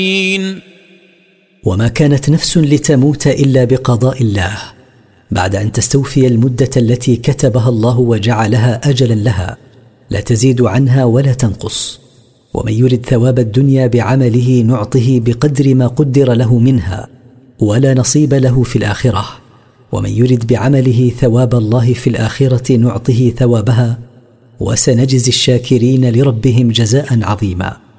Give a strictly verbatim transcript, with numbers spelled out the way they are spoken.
وما كانت نفس لتموت إلا بقضاء الله، بعد أن تستوفي المدة التي كتبها الله وجعلها أجلا لها، لا تزيد عنها ولا تنقص. ومن يرد ثواب الدنيا بعمله نعطه بقدر ما قدر له منها، ولا نصيب له في الآخرة. ومن يرد بعمله ثواب الله في الآخرة نعطه ثوابها، وسنجزي الشاكرين لربهم جزاء عظيما.